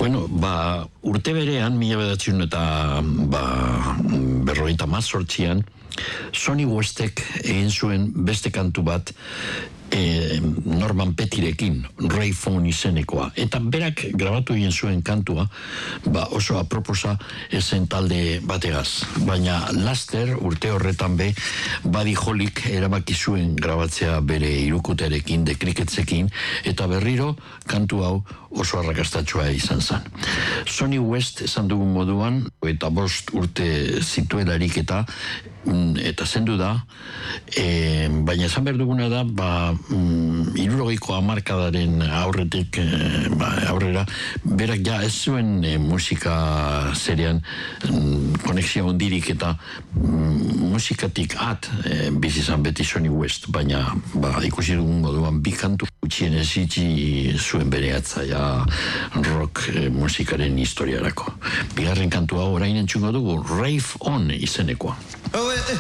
Bueno, urte berean, 1958an, Sonny Westek egin zuen beste kantu bat Norman Pettirekin, Ray Vaughan izenekoa. Eta berak grabatu egin zuen kantua, oso aproposa ezen talde bategaz. Baina laster, urte horretan Buddy Hollyk erabaki zuen grabatzea bere hirukotearekin, The Cricketsekin, eta berriro kantu hau oso arrakastatsua izan zen. Sonny West esan dugun moduan, eta 5 urte zituelarik eta zendu da, baina esan behar duguna da, 60ko hamarkadaren aurretik aurrera, berak ja ez zuen musika zerean konexio hondirik eta musikatik bizi izan beti Sonny West, baina ikusi dugun moduan bi kantu gutxienez itxi zuen bere atzaia rock musikaren historiarako. Bigarren kantua orain entzungo dugu, Rave On izenekoa.